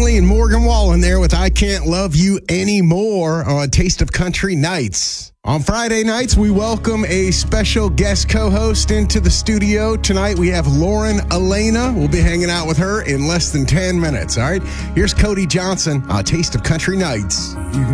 Stanley and Morgan Wallen there with I Can't Love You Anymore on Taste of Country Nights. On Friday nights, we welcome a special guest co-host into the studio. Tonight, we have Lauren Alaina. We'll be hanging out with her in less than 10 minutes, all right? Here's Cody Johnson on Taste of Country Nights.